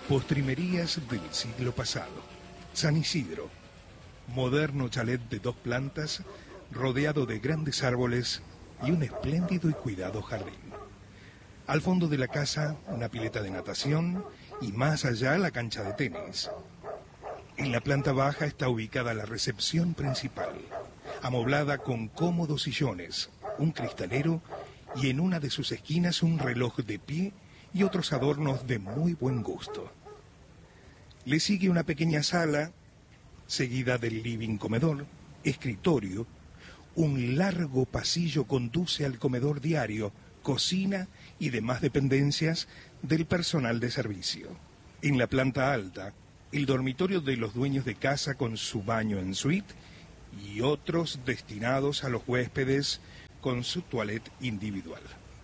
Postrimerías del siglo pasado. San Isidro. Moderno chalet de 2 plantas, rodeado de grandes árboles y un espléndido y cuidado jardín. Al fondo de la casa, una pileta de natación y más allá la cancha de tenis. En la planta baja está ubicada la recepción principal, amoblada con cómodos sillones, un cristalero y en una de sus esquinas un reloj de pie y otros adornos de muy buen gusto. Le sigue una pequeña sala, seguida del living comedor, escritorio. Un largo pasillo conduce al comedor diario, cocina y demás dependencias del personal de servicio. En la planta alta, el dormitorio de los dueños de casa con su baño en suite y otros destinados a los huéspedes con su toilette individual.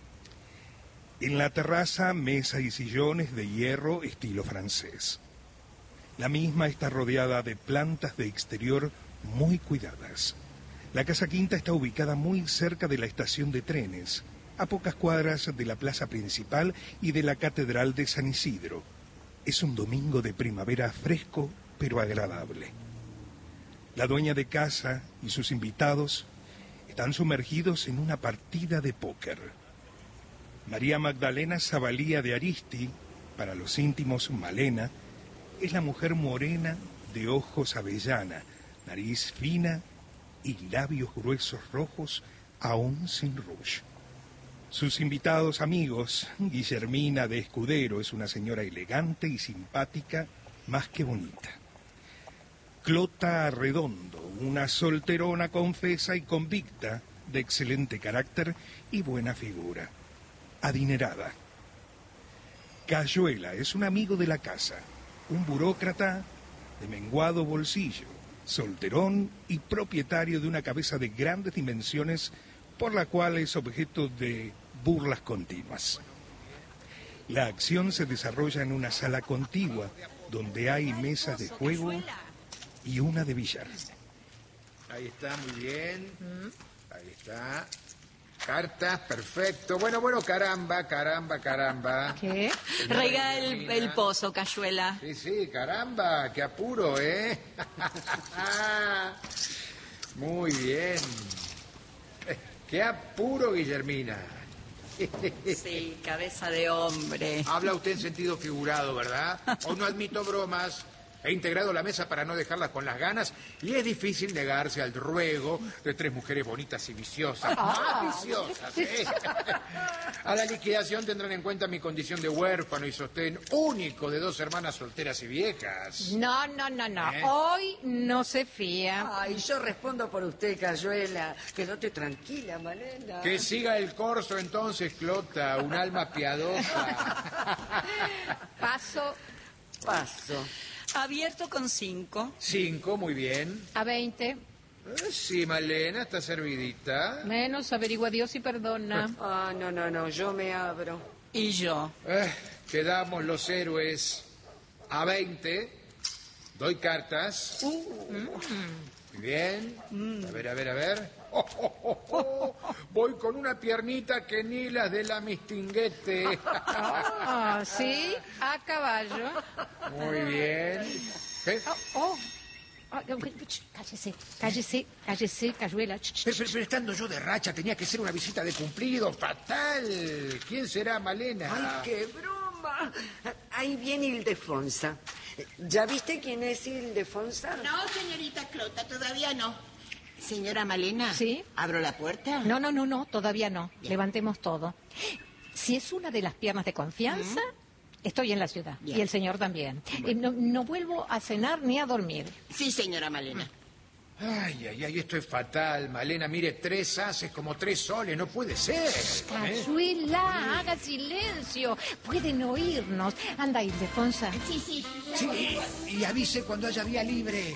En la terraza, mesa y sillones de hierro estilo francés. La misma está rodeada de plantas de exterior muy cuidadas. La casa quinta está ubicada muy cerca de la estación de trenes, a pocas cuadras de la plaza principal y de la Catedral de San Isidro. Es un domingo de primavera fresco pero agradable. La dueña de casa y sus invitados están sumergidos en una partida de póker. María Magdalena Zavalía de Aristi, para los íntimos Malena, es la mujer morena de ojos avellana, nariz fina y labios gruesos rojos aún sin rouge. Sus invitados amigos, Guillermina de Escudero, es una señora elegante y simpática, más que bonita. Clota Arredondo, una solterona confesa y convicta, de excelente carácter y buena figura. Adinerada. Cayuela es un amigo de la casa, un burócrata de menguado bolsillo, solterón y propietario de una cabeza de grandes dimensiones por la cual es objeto de burlas continuas. La acción se desarrolla en una sala contigua donde hay mesas de juego y una de billar. Ahí está, muy bien. Ahí está. Cartas, perfecto. Bueno, caramba. ¿Qué? Rega el pozo, Cayuela. Sí, caramba, qué apuro, ¿eh? Muy bien. Qué apuro, Guillermina. Sí, cabeza de hombre. Habla usted en sentido figurado, ¿verdad? Hoy no admito bromas. He integrado la mesa para no dejarlas con las ganas y es difícil negarse al ruego de 3 mujeres bonitas y viciosas. Más viciosas, ¿eh? A la liquidación tendrán en cuenta mi condición de huérfano y sostén único de 2 hermanas solteras y viejas. No. Hoy no se fía. Ay, yo respondo por usted, Cayuela. Quédate tranquila, Malena. Que siga el corso entonces, Clota, un alma piadosa. Paso. Abierto con 5. 5, muy bien. A 20. Sí, Malena, está servidita. Menos, averigua Dios y perdona. Ah, no, yo me abro. Y yo. Quedamos los héroes. A 20. Doy cartas. Muy bien. A ver. Voy con una piernita que ni las de la mistinguete. Sí, a caballo. Muy bien. ¿Qué? Cállese, Cayuela. Pero estando yo de racha, tenía que ser una visita de cumplido. Fatal. ¿Quién será, Malena? ¡Ay, qué broma! Ahí viene Ildefonsa. ¿Ya viste quién es Ildefonsa? No, señorita Clota, todavía no. Señora Malena. ¿Sí? ¿Abro la puerta? No, todavía no. Bien. Levantemos todo. Si es una de las piernas de confianza, estoy en la ciudad. Bien. Y el señor también. Bueno. No vuelvo a cenar ni a dormir. Sí, señora Malena. Ay, esto es fatal, Malena. Mire, 3 haces como 3 soles, no puede ser. Cayuela, haga silencio. Pueden oírnos. Anda, Ildefonsa. Sí. Sí, y avise cuando haya vía libre.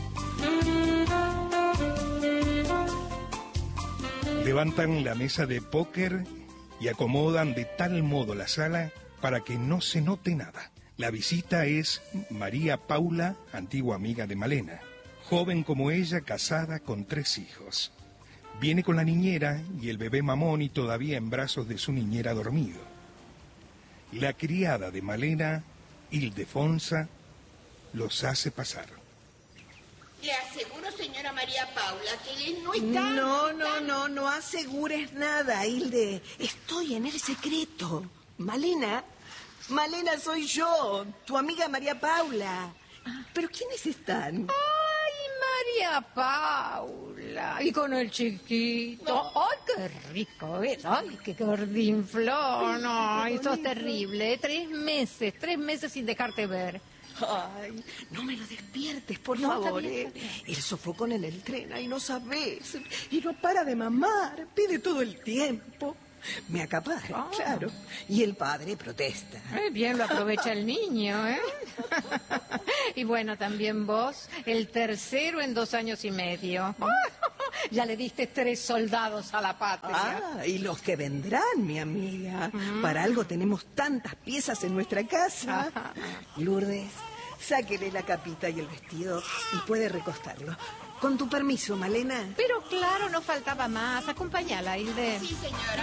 Levantan la mesa de póker y acomodan de tal modo la sala para que no se note nada. La visita es María Paula, antigua amiga de Malena. Joven como ella, casada con 3 hijos. Viene con la niñera y el bebé Mamoni todavía en brazos de su niñera dormido. La criada de Malena Ildefonsa los hace pasar. Le aseguro, señora María Paula, que él no está... No asegures nada, Hilde. Estoy en el secreto. Malena soy yo, tu amiga María Paula. ¿Pero quiénes están? ¡Ay, María Paula! Y con el chiquito. ¡Ay, qué rico es! ¡Ay, qué gordinflón! ¡Ay, sos terrible! 3 meses sin dejarte ver. Ay, no me lo despiertes, por No, favor. está bien. El sofocón en el tren, ay, no sabes. Y no para de mamar, pide todo el tiempo. Me acapara, claro. Y el padre protesta. Bien lo aprovecha el niño, ¿eh? Y bueno, también vos, el tercero en 2 años y medio. Ya le diste 3 soldados a la patria. Y los que vendrán, mi amiga. Para algo tenemos tantas piezas en nuestra casa. Lourdes, sáquele la capita y el vestido y puede recostarlo. Con tu permiso, Malena. Pero claro, no faltaba más. Acompáñala, Hilde. Sí, señora.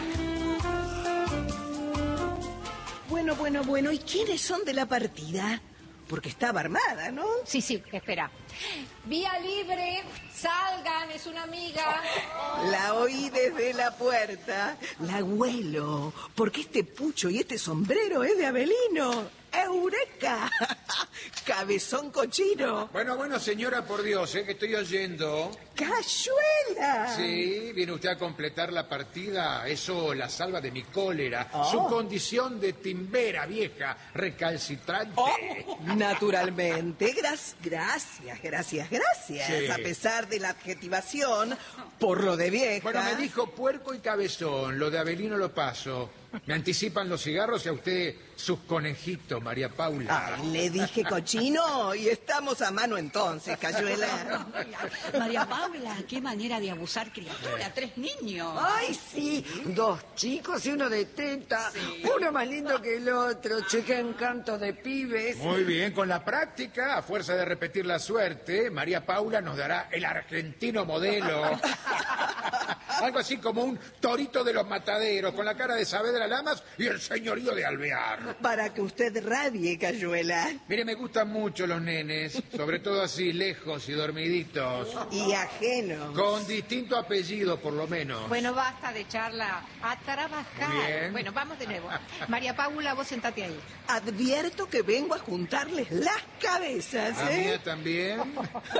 Bueno. ¿Y quiénes son de la partida? Porque estaba armada, ¿no? Sí, espera. Vía libre, salgan, es una amiga. La oí desde la puerta. La huelo. Porque este pucho y este sombrero es de Avelino. ¡Eureka! ¡Cabezón cochino! Bueno, señora, por Dios, que estoy oyendo. ¡Cayuela! Sí, viene usted a completar la partida. Eso la salva de mi cólera. Su condición de timbera vieja, recalcitrante. Naturalmente. Gracias. Sí. A pesar de la adjetivación, por lo de vieja. Bueno, me dijo puerco y cabezón. Lo de Avelino lo paso. Me anticipan los cigarros y a usted sus conejitos, María Paula. Le dije cochino y estamos a mano entonces, Cayuela. María Paula, qué manera de abusar criatura, 3 niños. Ay, sí, 2 chicos y uno de teta. Uno más lindo que el otro. Che, qué encanto de pibes. Muy bien, con la práctica, a fuerza de repetir la suerte, María Paula nos dará el argentino modelo. Algo así como un torito de los mataderos, con la cara de Saavedra Lamas y el señorío de Alvear. Para que usted radie, Cayuela. Mire, me gustan mucho los nenes, sobre todo así, lejos y dormiditos. Y ajeno. Con distinto apellido, por lo menos. Bueno, basta de charla. A trabajar. Muy bien. Bueno, vamos de nuevo. María Paula, vos sentate ahí. Advierto que vengo a juntarles las cabezas, ¿La mía también?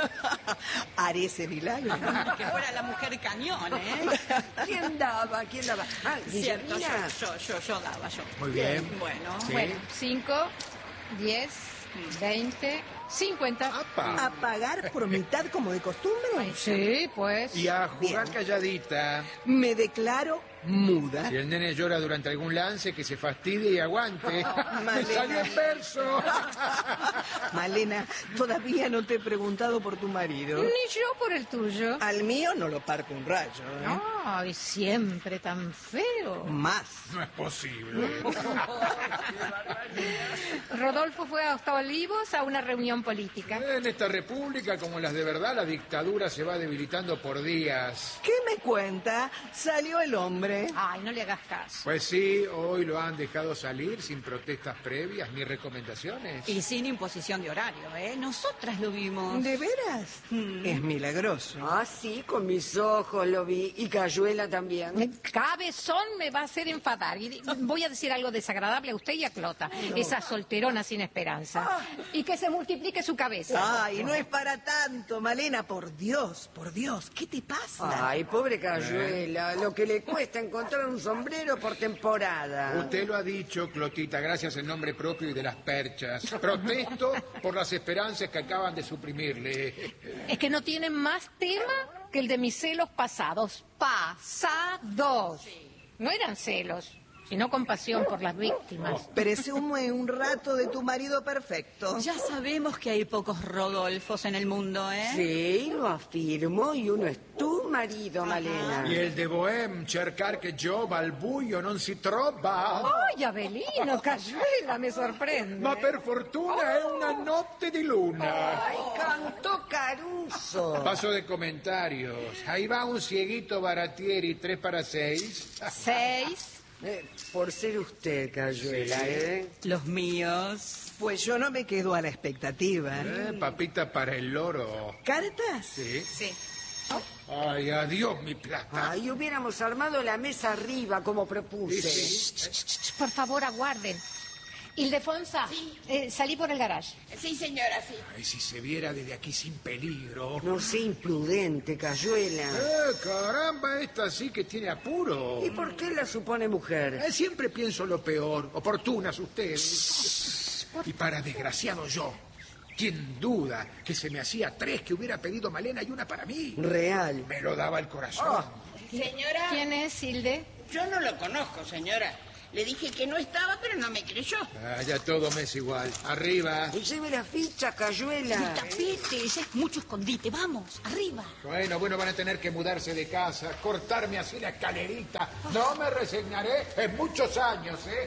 Haré ese milagro. Que fuera la mujer cañón, ¿eh? ¿Quién daba? Ah, Cierto, Guillermina. yo daba. Muy bien. Bueno. Sí. Bueno, 5, 10, 20, 50. ¡Apa! ¿A pagar por mitad como de costumbre? Sí, pues. Y a jugar calladita. Me declaro muda. Si el nene llora durante algún lance, que se fastidie y aguante. ¡Me Malena. salió en verso! Malena, todavía no te he preguntado por tu marido. Ni yo por el tuyo. Al mío no lo parto un rayo, ¿eh? Ay, siempre tan feo. Más. No es posible. Rodolfo fue hasta Olivos a una reunión política. En esta república, como en las de verdad, la dictadura se va debilitando por días. ¿Qué me cuenta? Salió el hombre. Ay, no le hagas caso. Pues sí, hoy lo han dejado salir sin protestas previas ni recomendaciones. Y sin imposición de horario, ¿eh? Nosotras lo vimos. ¿De veras? Es milagroso. Ah, sí, con mis ojos lo vi. Y Cayuela también. Cabezón me va a hacer enfadar. Y voy a decir algo desagradable a usted y a Clota. Esa solterona sin esperanza. Y que se multiplique su cabeza. Ay, no es para tanto, Malena, por Dios, ¿qué te pasa? Ay, pobre Cayuela. Lo que le cuesta encontrar un sombrero por temporada. Usted lo ha dicho, Clotita, gracias en nombre propio y de las perchas. Protesto por las esperanzas que acaban de suprimirle. Es que no tienen más tema que el de mis celos pasados. Pasados. No eran celos, sino compasión por las víctimas. Presume un rato de tu marido perfecto. Ya sabemos que hay pocos Rodolfos en el mundo, ¿eh? Sí, lo afirmo. Y uno es tu marido, Malena. Y el de Bohem, cercar que yo, balbuio, non si trova. ¡Ay, Avelino, Cayuela, me sorprende! Ma per fortuna è una notte di luna. Ay, cantó Caruso. Paso de comentarios. Ahí va un cieguito Baratieri, 3 para 6. 6, Por ser usted, Cayuela, Sí. ¿eh? Los míos. Pues yo no me quedo a la expectativa. Papita para el loro. ¿Cartas? Sí. Sí. Ay, adiós, mi plata. Ay, hubiéramos armado la mesa arriba como propuse. Sí. Por favor, aguarden. Ildefonsa, salí por el garage. Sí, señora, sí. Ay, si se viera desde aquí sin peligro. No sea imprudente, Cayuela. Caramba, esta sí que tiene apuro. ¿Y por qué la supone mujer? Siempre pienso lo peor. Oportunas ustedes. Y para desgraciado yo. ¿Quién duda que se me hacía 3 que hubiera pedido Malena y una para mí? Real. Me lo daba el corazón. Señora, ¿Quién es, Hilde? yo no lo conozco, señora. Le dije que no estaba, pero no me creyó. Ya todo me es igual. Arriba. Y lleve la ficha, Cayuela. Tapetes, es mucho escondite. Vamos, arriba. Bueno, van a tener que mudarse de casa, cortarme así la escalerita. No me resignaré en muchos años, ¿eh?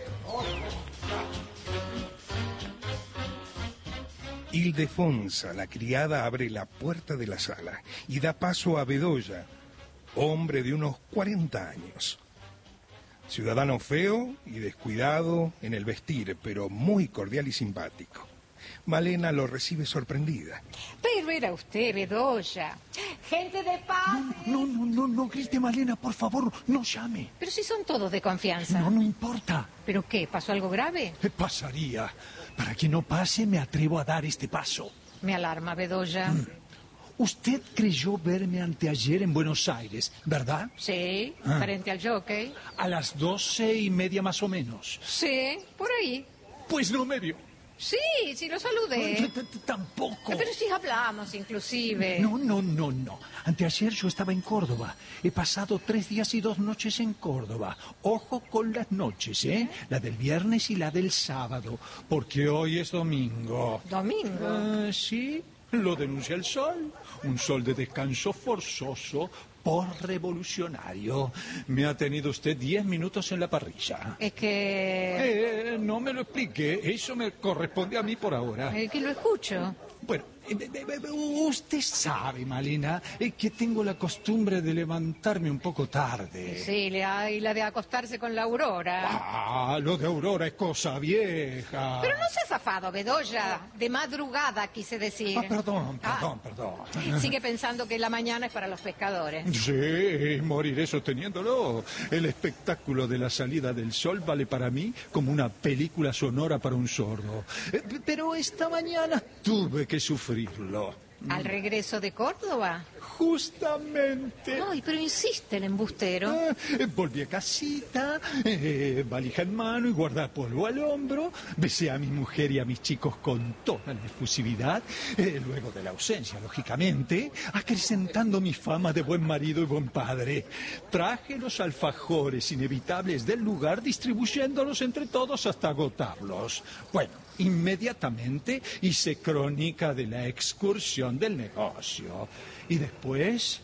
Ildefonsa, la criada, abre la puerta de la sala y da paso a Bedoya, hombre de unos 40 años. Ciudadano feo y descuidado en el vestir, pero muy cordial y simpático. Malena lo recibe sorprendida. Pero era usted, Bedoya. Gente de paz. No grite, Malena, por favor, no llame. Pero si son todos de confianza. No importa. ¿Pero qué? ¿Pasó algo grave? Pasaría. Para que no pase, me atrevo a dar este paso. Me alarma, Bedoya. Usted creyó verme anteayer en Buenos Aires, ¿verdad? Sí, frente al jockey. A las 12:30 más o menos. Sí, por ahí. Pues no me vio. Sí, sí lo saludé. Tampoco. Pero sí hablamos, inclusive. No. Anteayer yo estaba en Córdoba. He pasado 3 días y 2 noches en Córdoba. Ojo con las noches, ¿eh? La del viernes y la del sábado. Porque hoy es domingo. ¿Domingo? Sí, lo denuncia el sol. Un sol de descanso forzoso por revolucionario. Me ha tenido usted 10 minutos en la parrilla. Es que... No me lo explique. Eso me corresponde a mí por ahora. que lo escucho. Bueno, usted sabe, Malena, que tengo la costumbre de levantarme un poco tarde. Sí, y la de acostarse con la Aurora. Lo de Aurora es cosa vieja. Pero no se ha zafado, Bedoya. De madrugada, quise decir. Perdón. Sigue pensando que la mañana es para los pescadores. Sí, moriré sosteniéndolo. El espectáculo de la salida del sol vale para mí como una película sonora para un sordo. Pero esta mañana tuve que sufrirlo. ¿Al regreso de Córdoba? Justamente. Ay, pero insiste el embustero. Volví a casita, valija en mano y guardapolvo al hombro. Besé a mi mujer y a mis chicos con toda la efusividad, luego de la ausencia, lógicamente, acrecentando mi fama de buen marido y buen padre. Traje los alfajores inevitables del lugar, distribuyéndolos entre todos hasta agotarlos. Bueno, inmediatamente hice crónica de la excursión del negocio. Y después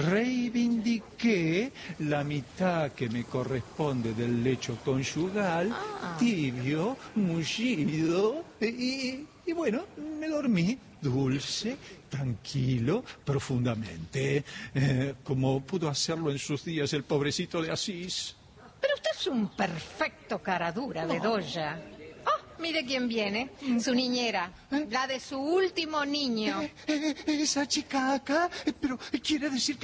reivindiqué la mitad que me corresponde del lecho conyugal, tibio, mullido, y bueno, me dormí dulce, tranquilo, profundamente, como pudo hacerlo en sus días el pobrecito de Asís. Pero usted es un perfecto caradura, Bedoya. Mire quién viene, su niñera, la de su último niño. Esa chica acá, pero quiere decir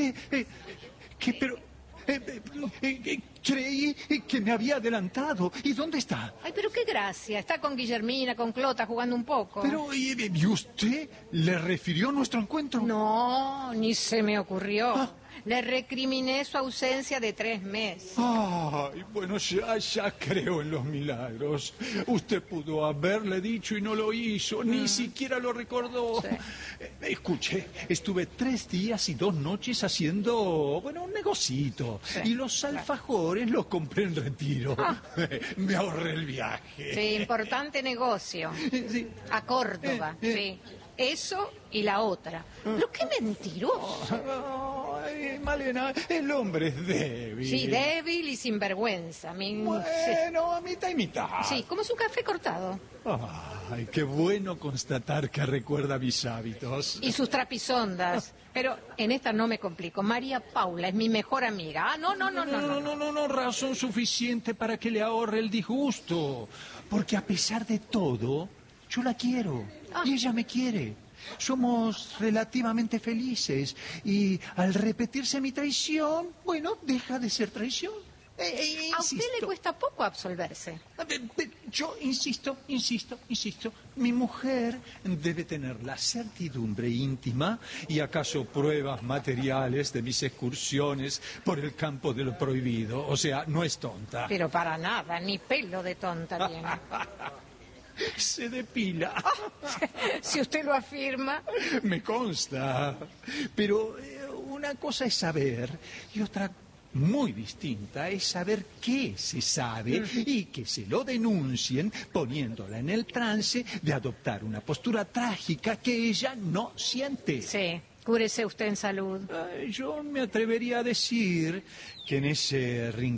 creí que me había adelantado. ¿Y dónde está? Ay, pero qué gracia, está con Guillermina, con Clota, jugando un poco. Pero, ¿y usted le refirió nuestro encuentro? No, ni se me ocurrió. Le recriminé su ausencia de 3 meses. Ay, bueno, ya creo en los milagros. Usted pudo haberle dicho y no lo hizo, ni siquiera lo recordó. Sí. Escuche, estuve 3 días y 2 noches haciendo, un negocito. Sí. Y los alfajores los compré en Retiro. Me ahorré el viaje. Sí, importante negocio. Sí. A Córdoba, sí. Eso y la otra. Pero qué mentiroso. Malena, el hombre es débil. Sí, débil y sinvergüenza. Bueno, a mitad y mitad. Sí, como su café cortado. Ay, qué bueno constatar que recuerda mis hábitos. Y sus trapisondas. Pero en esta no me complico. María Paula es mi mejor amiga. Ah, no. No, razón suficiente para que le ahorre el disgusto. Porque a pesar de todo, yo la quiero. Y ella me quiere. Somos relativamente felices. Y al repetirse mi traición, bueno, deja de ser traición. A usted le cuesta poco absolverse. Yo insisto. Mi mujer debe tener la certidumbre íntima y acaso pruebas materiales de mis excursiones por el campo de lo prohibido. O sea, no es tonta. Pero para nada, ni pelo de tonta tiene. Se depila. Si usted lo afirma. Me consta. Pero una cosa es saber y otra muy distinta es saber qué se sabe y que se lo denuncien poniéndola en el trance de adoptar una postura trágica que ella no siente. Sí, cúrese usted en salud. Yo me atrevería a decir que en ese rincón